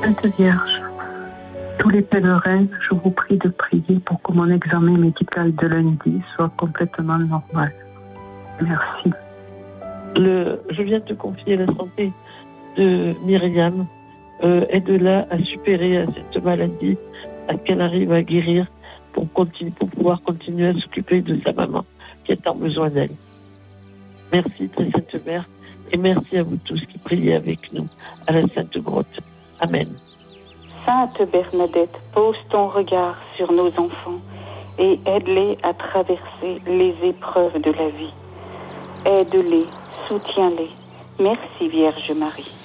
Sainte Vierge, tous les pèlerins, je vous prie de prier pour que mon examen médical de lundi soit complètement normal. Merci. Je viens te confier la santé de Myriam. Aide-la à supérer cette maladie, à qu'elle arrive à guérir pour pouvoir continuer à s'occuper de sa maman qui a tant besoin d'elle. Merci, très Sainte Mère, et merci à vous tous qui priez avec nous à la Sainte Grotte. Amen. Sainte Bernadette, pose ton regard sur nos enfants et aide-les à traverser les épreuves de la vie. Aide-les, soutiens-les. Merci Vierge Marie.